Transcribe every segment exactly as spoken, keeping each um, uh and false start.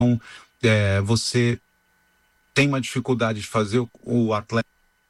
é, você tem uma dificuldade de fazer o, o atleta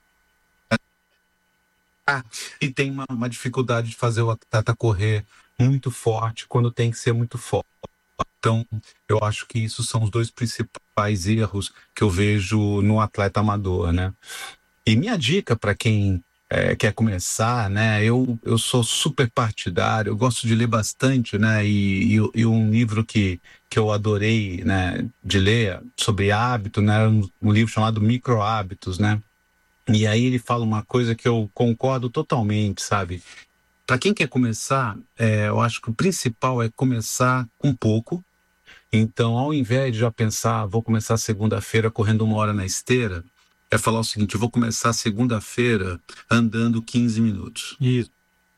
e tem uma, uma dificuldade de fazer o atleta correr muito forte quando tem que ser muito forte. Então, eu acho que isso são os dois principais erros que eu vejo no atleta amador, né? E minha dica para quem é, quer começar, né? Eu, eu sou super partidário, eu gosto de ler bastante, né? E, e, e um livro que, que eu adorei, né, de ler sobre hábito, né? Um, um livro chamado Micro Hábitos, né? E aí ele fala uma coisa que eu concordo totalmente, sabe? Para quem quer começar, é, eu acho que o principal é começar com pouco. Então, ao invés de já pensar, vou começar segunda-feira correndo uma hora na esteira, é falar o seguinte, eu vou começar segunda-feira andando quinze minutos. Isso.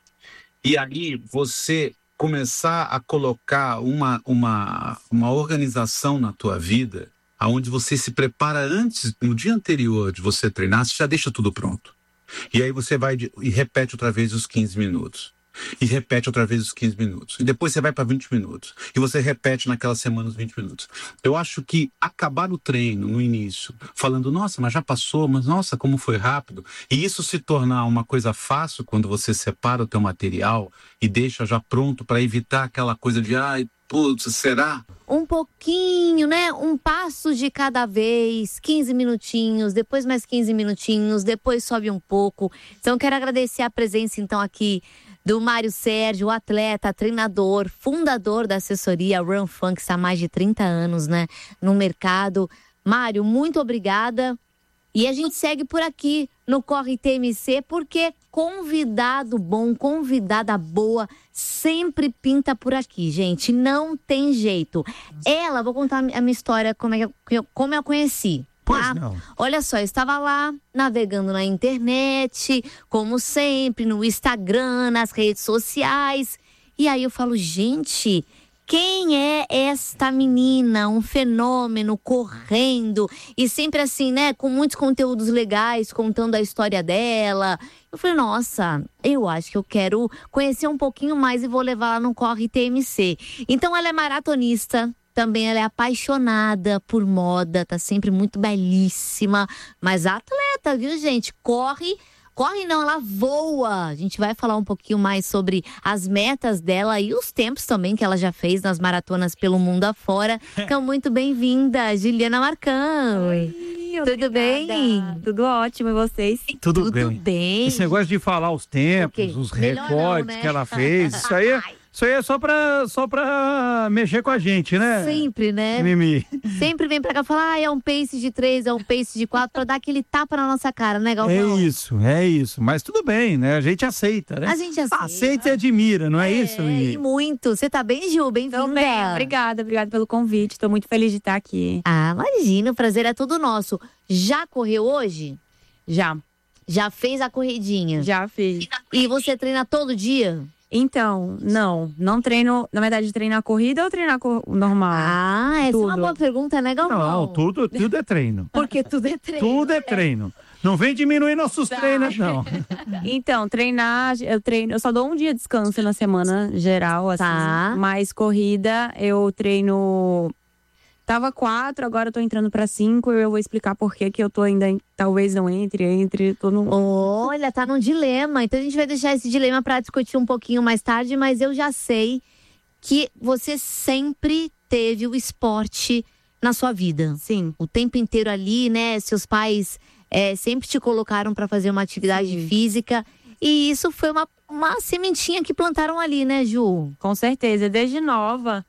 E aí, você começar a colocar uma, uma, uma organização na tua vida, onde você se prepara antes, no dia anterior de você treinar, você já deixa tudo pronto. E aí você vai de, e repete outra vez os quinze minutos. E repete outra vez os quinze minutos. E depois você vai para vinte minutos. E você repete naquela semana os vinte minutos. Eu acho que acabar o treino no início, falando, nossa, mas já passou, mas nossa, como foi rápido. E isso se tornar uma coisa fácil quando você separa o teu material e deixa já pronto para evitar aquela coisa de, ai, putz, será? Um pouquinho, né? Um passo de cada vez, quinze minutinhos, depois mais quinze minutinhos, depois sobe um pouco. Então, quero agradecer a presença, então, aqui do Mário Sérgio, atleta, treinador, fundador da assessoria Run Funks há mais de trinta anos, né, no mercado. Mário, muito obrigada. E a gente segue por aqui no Corre T M C, porque convidado bom, convidada boa, sempre pinta por aqui, gente. Não tem jeito. Ela, vou contar a minha história, como, é que eu, como eu a conheci. Pois Ah, não. olha só, eu estava lá navegando na internet, como sempre, no Instagram, nas redes sociais. E aí eu falo, gente, quem é esta menina? Um fenômeno, correndo. E sempre assim, né, com muitos conteúdos legais, contando a história dela. Eu falei, nossa, eu acho que eu quero conhecer um pouquinho mais e vou levar ela no Corre T M C. Então ela é maratonista. Também ela é apaixonada por moda, tá sempre muito belíssima. Mas atleta, viu, gente? Corre, corre não, ela voa. A gente vai falar um pouquinho mais sobre as metas dela e os tempos também que ela já fez nas maratonas pelo mundo afora. Então, muito bem-vinda, Juliana Marcão. Oi, tudo bem? Tudo ótimo, e vocês? Tudo, Tudo bem. bem. Esse negócio de falar os tempos, Ok. os Melhor recordes não, né? que ela fez, isso aí, isso aí é só pra, só pra mexer com a gente, né? Sempre, né? Mimi. Sempre vem pra cá falar, ah, é um pace de três, é um pace de quatro, pra dar aquele tapa na nossa cara, né, Galvão? É isso, é isso. Mas tudo bem, né? A gente aceita, né? A gente aceita. Aceita e admira, não é, É, isso, Mimi? e muito. Você tá bem, Ju? Bem-vinda. Tô bem, obrigada, obrigada pelo convite. Tô muito feliz de estar aqui. Ah, imagina, o prazer é todo nosso. Já correu hoje? Já, Já fez a corridinha? já fiz. E você treina todo dia? Então, não, não treino, na verdade, treinar corrida ou treinar cor- normal? Ah, essa é uma Tudo. boa pergunta, né, Galvão? Não, tudo, tudo é treino. Porque tudo é treino. Tudo é treino. Não vem diminuir nossos Tá. treinos, não. Então, treinar, eu treino, eu só dou um dia de descanso na semana geral, assim. Tá. Mas corrida, eu treino. Tava quatro, agora eu tô entrando pra cinco. Eu vou explicar por que que eu tô ainda. em- Talvez não entre, entre. Tô no... Olha, tá num dilema. Então a gente vai deixar esse dilema pra discutir um pouquinho mais tarde, mas eu já sei que você sempre teve o esporte na sua vida. Sim. O tempo inteiro ali, né? Seus pais é, sempre te colocaram pra fazer uma atividade Sim. física. E isso foi uma, uma sementinha que plantaram ali, né, Ju? Com certeza. Desde nova,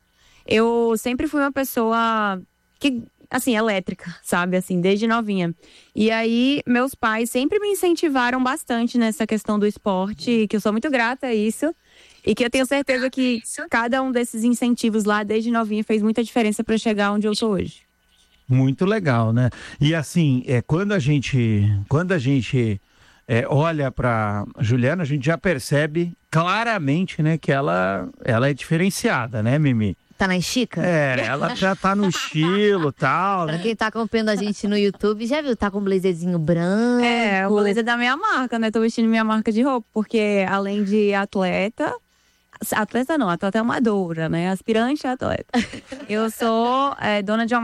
eu sempre fui uma pessoa que, assim, elétrica, sabe? Assim, desde novinha. E aí, meus pais sempre me incentivaram bastante nessa questão do esporte, que eu sou muito grata a isso. E que eu tenho certeza que cada um desses incentivos lá, desde novinha, fez muita diferença para chegar onde eu tô hoje. Muito legal, né? E assim, é, quando a gente, quando a gente é, olha para Juliana, a gente já percebe claramente, né, que ela, ela é diferenciada, né, Mimi? Tá na estica? É, ela já tá no estilo e tal, Pra né? quem tá acompanhando a gente no YouTube, já viu? Tá com um blazerzinho branco. É, o blazer da minha marca, né? Tô vestindo minha marca de roupa, porque além de atleta, Atleta não, atleta amadora, né? Aspirante a atleta. Eu sou é, dona de uma